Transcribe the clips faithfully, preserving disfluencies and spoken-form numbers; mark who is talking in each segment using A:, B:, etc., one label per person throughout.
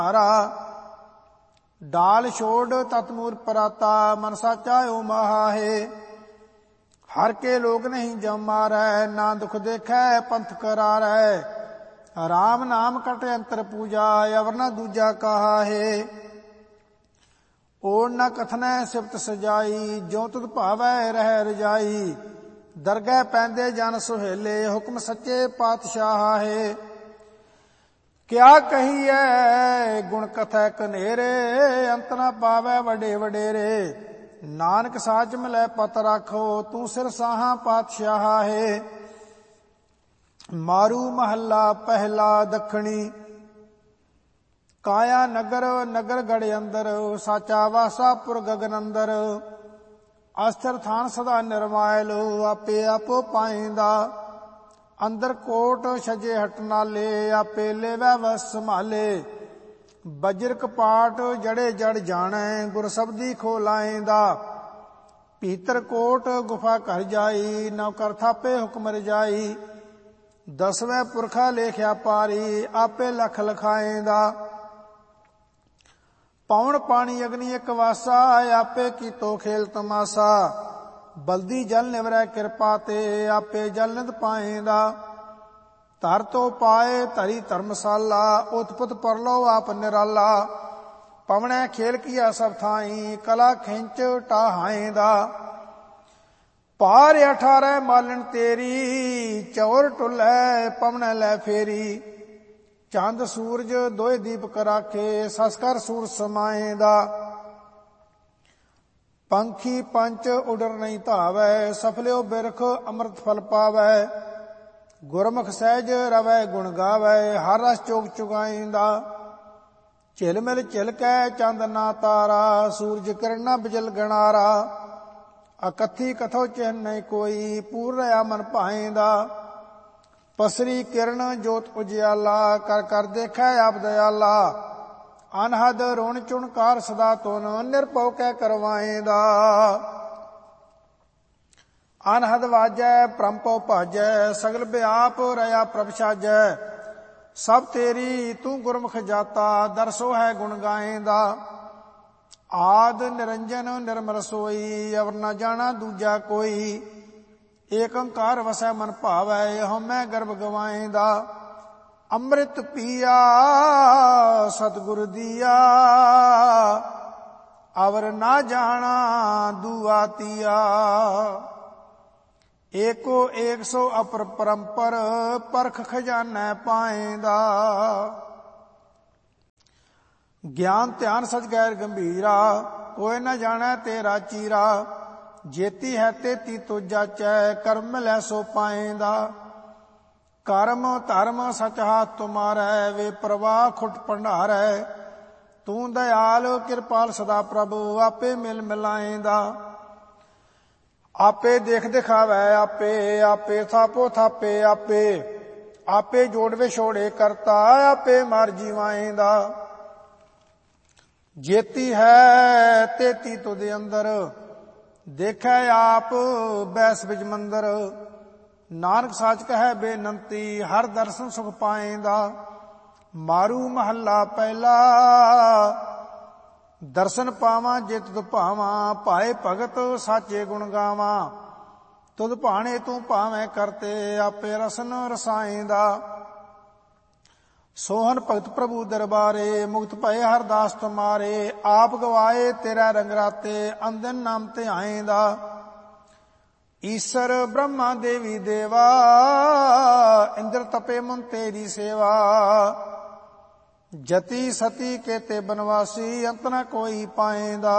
A: डाल छोड़ तत्मूर पराता मन साचा ओ महा है। हर के लोग नहीं जम मारै ना दुख देखै पंथ करारै। राम नाम कट अंतर पूजा अवर न दूजा कहा है। ओढ़ न कथनै सिफत सजाई जो तुद भावै रह रजाई। दरगह पैंदे जन सुहेले हुक्म सच्चे पातशाह है। क्या कहिए गुण कथै कनेरे अंत न पावै वडे वडेरे। नानक साच मिलै पत राखो तू सिर साहा पातशाह है। मारू महला पहला दखणी काया नगर नगर गढ़ अंदर। साचा वासा पुर गगन अंदर अस्थिर थान सदा निर्मायल आपे आपो पाएंदा। अंदर कोट छजे हट नाले आपे लेवै वस संभाले। बजर कपाट जड़े जड़ जानै गुर सबदी खोलाएंदा। भीतर कोट गुफा कर जाई नौकर थापे हुक्म रजाई। दसवें पुरखा लेख्या पारी आपे लख लखाएंदा। पौन पानी अग्नि एक वासा आपे कीतो खेल तमाशा। बल्दी जल निवरै किरपा ते आपे जल नित पाएंदा। धर तो पाए धरी धर्मशाला उत्पत परलो आप निराला। पवनै खेल किया सब थाई कला खिंच टाहाएंदा। पार अठारह मालन तेरी चौर टुलै पवनै लै फेरी। चंद सूरज दोए दीपक राखे ससकर सूर समाएंदा। पंखी पंच उडर नहीं धावै सफल्यो बिरख अमृत फल पावै। गुरमुख सहज रवै गुण गावै हर रस चोग चुगाएंदा। झिलमिल झिलकै चंद ना तारा सूरज किरणा बिजल गणारा। अकथी कथो चिन्ह नहीं कोई पूर रहा मन भाएंदा। पसरी किरण जोत उजियाला कर कर देखै आप दयाला। अनहद रोण चुणकार सदा तुन निरभउ कै करवाएंदा। अनहद वाजै परमपउ भाजै सगल व्याप रहा प्रभ साजै। सब तेरी तू गुरमुख जाता दरसो है गुण गाएंदा। आद निरंजन निर्मल सोई अवर न जाना दूजा कोई। एक अंकार वसै मन भावै हमै गर्भ गवाएंदा। अमृत पिया सतगुरु दिया अवर ना जाना दुआ तिया। एको एक सौ अपर परंपर परख खजाना पाएंदा। ज्ञान ध्यान सच गैर गंभीरा कोई न जाने तेरा चीरा। जेती है तेती तो जाचै कर्म लै सो पाएंदा। कर्म धर्म सच हाथ तुम्हारै वे प्रवाह खुट भंडारै। तू दयाल कृपाल सदा प्रभु आपे मिल मिलाएंदा। आपे देख दिखावै आपे आपे थापो थापे आपे। आपे जोड़ विछोड़े करता आपे मार जीवाएंदा। जेती है तेती तुद अंदर देखै आप बैस बिज मंदर। नानक साच कहे बेनंती हर दर्शन सुख पाएंदा। मारू महला पहला दर्शन पावां जे तुद भावां। पाए भगत साचे गुण गावां तुद भाणे तू भावें करते आपे रसन रसाएंदा। सोहन भगत प्रभु दरबारे मुक्त भये हर दास तुम्हारे। आप गवाए तेरा रंगराते अंदन नाम ते आएंदा। ईश्वर ब्रह्मा देवी देवा इंद्र तपे मुन तेरी सेवा। जति सती केते बनवासी अंत न कोई पाएंदा।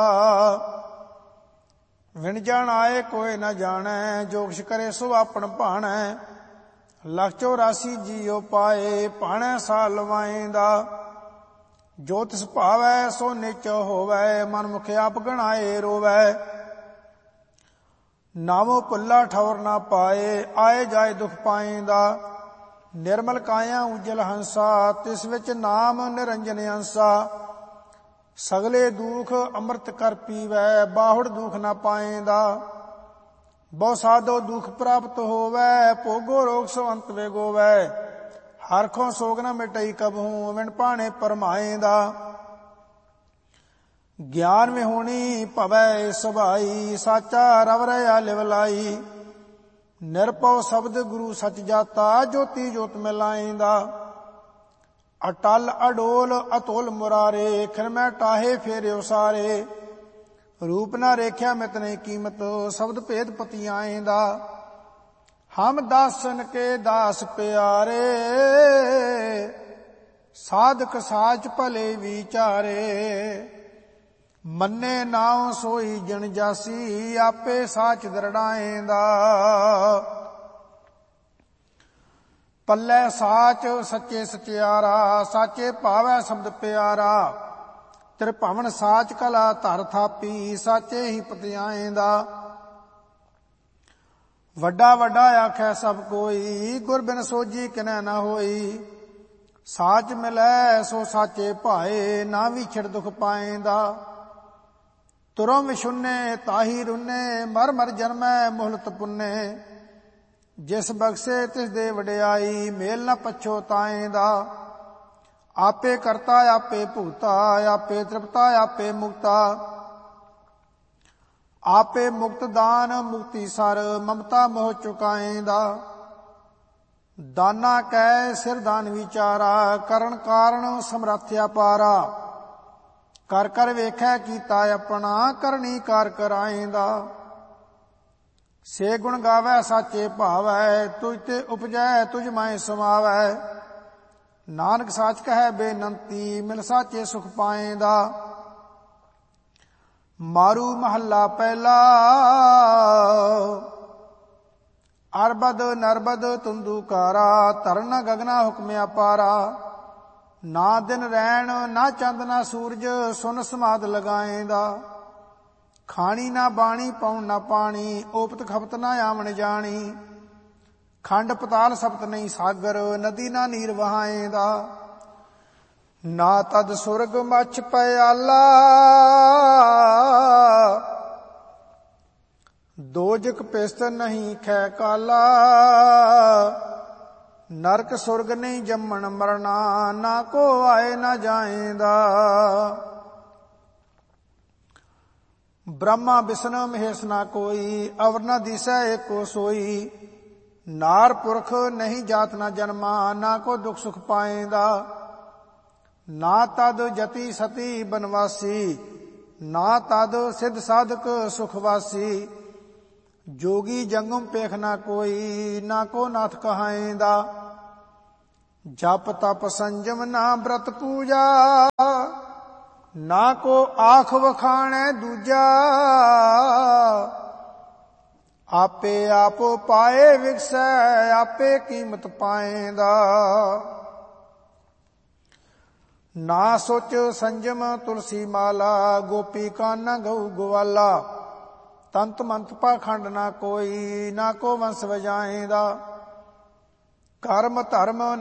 A: विण जान आए कोई न जानै जो कुछ करे सो आपन भाणै। लख चौरासी जियो पाए भाणै साल लवाएंदा। जो तिस भावै सो निच होवै मन मुख आप गणाए रोवै। नामो पुल्ला ठौर ना पाए आए जाए दुख पाएंदा। निर्मल काया उजल हंसा तिस विच नाम निरंजन अंसा। सगले दुख अमृत कर पीवै बाहुड़ दुख ना पाएंदा। बहु साधो दुख प्राप्त होवै भोगो रोग सो अंत विगोवै। ਹਰਖੋਂ ਸੋਗ ਨ ਮਿਟਈ ਕਬਹੂ ਵਿਣ ਭਾਣੇ ਪਰਮਾਏਂਦਾ। ਗਿਆਨ ਵਿਹੂਣੀ ਭਵੈ ਸੁਭਾਈ ਸਾਚਾ ਰਵ ਰਹਾ ਲਿਵ ਲਾਈ। ਨਿਰਭਉ ਸ਼ਬਦ ਗੁਰੂ ਸਚ ਜਾਤਾ ਜੋਤੀ ਜੋਤ ਮਿਲਾਏਂਦਾ। ਅਟਲ ਅਡੋਲ ਅਤੁਲ ਮੁਰਾਰੇ ਖਿਨ ਮੈਂ ਟਾਹੇ ਫੇਰਿਓ ਸਾਰੇ। ਰੂਪ ਨਾ ਰੇਖਿਆ ਮਿਤ ਨਹੀਂ ਕੀਮਤ ਸ਼ਬਦ ਭੇਦ ਪਤੀ ਆਏਂਦਾ। ਹਮ ਦਾਸਨ ਕੇ ਦਾਸ ਪਿਆਰੇ ਸਾਧਕ ਸਾਚ ਭਲੇ ਵਿਚਾਰੇ। ਮੰਨੇ ਨਾਉ ਸੋਈ ਜਨ ਜਾਸੀ ਆਪੇ ਸਾਚ ਦਰੜਾਏਂਦਾ। ਪੱਲੇ ਸਾਚ ਸੱਚੇ ਸਚਿਆਰਾ ਸਾਚੇ ਭਾਵੈ ਸ਼ਬਦ ਪਿਆਰਾ। ਤ੍ਰਿਭਵਨ ਸਾਚ ਕਲਾ ਧਰ ਥਾਪੀ ਸਾਚੇ ਹੀ ਪਤਿਆਏਂਦਾ। ਵੱਡਾ ਵੱਡਾ ਆਖੈ ਸਭ ਕੋਈ ਗੁਰ ਬਿਨ ਸੋਝੀ ਕਿਨੈ ਨਾ ਹੋਈ। ਸਾਚ ਮਿਲੈ ਸੋ ਸਾਚੇ ਭਾਏ ਨਾ ਵਿਛੜ ਦੁਖ ਪਾਏਂਦਾ। ਤੁਰਮ ਵਿਸ਼ੁੰਨੇ ਤਾਹੀ ਰੁੰਨੇ ਮਰ ਮਰ ਜਨਮੈ ਮੁਹਲਤ ਪੁੰਨੇ। ਜਿਸ ਬਖਸ਼ੇ ਤਿਸ ਦੇ ਵਡਿਆਈ ਮੇਲ ਨ ਪਛੋਤਾਏਂਦਾ। ਆਪੇ ਕਰਤਾ ਆਪੇ ਭੁਗਤਾ ਆਪੇ ਤ੍ਰਿਪਤਾ ਆਪੇ ਮੁਕਤਾ। ਆਪੇ ਮੁਕਤ ਦਾਨ ਮੁਕਤੀ ਸਰ ਮਮਤਾ ਮੋਹ ਚੁਕਾਏਂਦਾ। ਦਾਨਾ ਕੈ ਸਿਰ ਦਾਨ ਵਿਚਾਰਾ ਕਰਨ ਕਾਰਨ ਸਮਰੱਥ ਅਪਾਰਾ। ਕਰ ਕਰ ਵੇਖੈ ਕੀਤਾ ਆਪਣਾ ਕਰਨੀ ਕਾਰ ਕਰਾਏਂਦਾ। ਸੇ ਗੁਣ ਗਾਵੈ ਸਾਚੇ ਭਾਵੈ ਤੁਝ ਤੇ ਉਪਜੈ ਤੁਝ ਮੈਂ ਸਮਾਵੈ। ਨਾਨਕ ਸਾਚ ਕਹੈ ਬੇਨੰਤੀ ਮਿਲ ਸਾਚੇ ਸੁਖ ਪਾਏਂਦਾ। ਮਾਰੂ ਮਹੱਲਾ ਪਹਿਲਾ ਅਰਬਦ ਨਰਬਦ ਤੁੰਦੂਕਾਰਾ। ਧਰਨ ਗਗਨਾ ਹੁਕਮ ਅਪਾਰਾ। ਨਾ ਦਿਨ ਰੈਣ ਨਾ ਚੰਦ ਨਾ ਸੂਰਜ ਸੁਨ ਸਮਾਦ ਲਗਾਏਂਦਾ। ਖਾਣੀ ਨਾ ਬਾਣੀ ਪਾਉਣ ਨਾ ਪਾਣੀ ਓਪਤ ਖਪਤ ਨਾ ਆਵਣ ਜਾਣੀ। ਖੰਡ ਪਤਾਲ ਸਪਤ ਨਹੀਂ ਸਾਗਰ ਨਦੀ ਨਾ ਨੀਰ ਵਹਾਏਂਦਾ। ਨਾ ਤਦ ਸੁਰਗ ਮਛ ਪਿਆਲਾ ਦੋਜਕ ਪਿਸਤ ਨਹੀਂ ਖੈ ਕਾਲਾ। ਨਰਕ ਸੁਰਗ ਨਹੀਂ ਜੰਮਣ ਮਰਨਾ ਨਾ ਕੋ ਆਏ ਨਾ ਜਾਏਂਦਾ। ਬ੍ਰਹਮਾ ਬਿਸ਼ਨ ਮਹੇਸ਼ ਨਾ ਕੋਈ ਅਵਰ ਨ ਦਿਸੈ ਏਕੋ ਸੋਈ। ਨਾਰ ਪੁਰਖ ਨਹੀਂ ਜਾਤ ਨਾ ਜਨਮਾ ਨਾ ਕੋ ਦੁਖ ਸੁਖ ਪਾਏਂਦਾ। ਨਾ ਤਦ ਜਤੀ ਸਤੀ ਬਨਵਾਸੀ ਨਾ ਤਦ ਸਿੱਧ ਸਾਧਕ ਸੁਖਵਾਸੀ। ਜੋਗੀ ਜੰਗਮ ਪੇਖ ਨਾ ਕੋਈ ਨਾ ਕੋ ਨਾਥ ਕਹਾਏਂਦਾ। ਜਪ ਤਪ ਸੰਜਮ ਨਾ ਬ੍ਰਤ ਪੂਜਾ ਨਾ ਕੋ ਆਖ ਵਖਾਣੈ ਦੂਜਾ। ਆਪੇ ਆਪੋ ਪਾਏ ਵਿਗਸੈ ਆਪੇ ਕੀਮਤ ਪਾਏਂਦਾ। ਨਾ ਸੋਚ ਸੰਜਮ ਤੁਲਸੀ ਮਾਲਾ ਗੋਪੀ ਕਾਨਾ ਗਊ ਗਵਾਲਾ। ਤੰਤ ਮੰਤ ਪਾਖੰਡ ਨਾ ਕੋਈ ਨਾ ਕੋ ਵੰਸ ਵਜਾਏਂਦਾ। ਕਰਮ ਧਰਮ